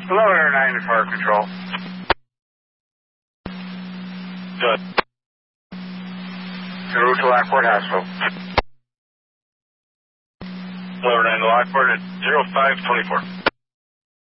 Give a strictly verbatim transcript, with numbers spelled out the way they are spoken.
Hello, Air nine to Fire Control. Good. En route to Lockport Hospital. Hello, Air nine to Lockport at zero five twenty-four.